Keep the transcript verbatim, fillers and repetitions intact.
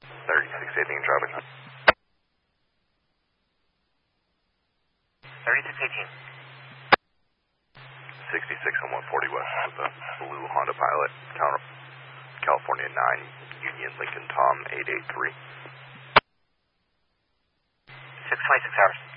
thirty-six eighteen traffic. thirty-six eighteen. sixty-six on one forty west of the blue Honda Pilot, California nine, Union Lincoln Tom eight eight three. six twenty-six hours.